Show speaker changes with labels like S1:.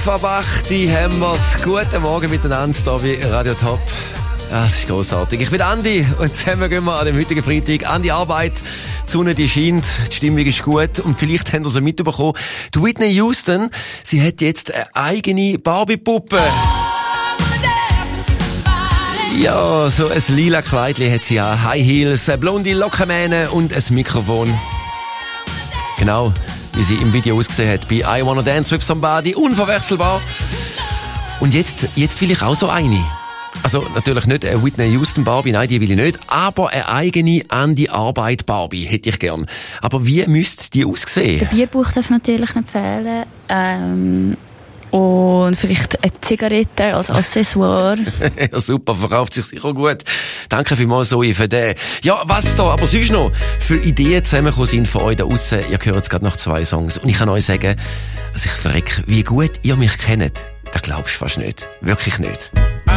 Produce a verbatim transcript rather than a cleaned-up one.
S1: Eva Bach, die haben wir's. Guten Morgen miteinander hier bei Radio Top. Ah, das ist grossartig. Ich bin Andi und zusammen gehen wir an dem heutigen Freitag an die Arbeit. Die Sonne, die scheint, die Stimmung ist gut und vielleicht haben wir sie mitbekommen. Die Whitney Houston, sie hat jetzt eine eigene Barbie-Puppe. Ja, so ein lila Kleidchen hat sie an, High Heels, eine blonde Lockenmähne und ein Mikrofon. Genau, wie sie im Video ausgesehen hat bei I Wanna Dance With Somebody, unverwechselbar. Und jetzt, jetzt will ich auch so eine. Also natürlich nicht eine Whitney Houston Barbie, nein, die will ich nicht, aber eine eigene an die Arbeit Barbie hätte ich gern. Aber wie müsste die aussehen?
S2: Der Bierbuch darf natürlich nicht fehlen. Ähm, und vielleicht eine Zigarette als Accessoire.
S1: Ja, super, verkauft sich sicher gut. Danke vielmals, Zoe, für den. Ja, was da aber sonst noch für Ideen zusammengekommen sind von euch da draussen. Ihr hört jetzt gerade noch zwei Songs. Und ich kann euch sagen, also ich verrecke, wie gut ihr mich kennt. Das glaubst du fast nicht. Wirklich nicht.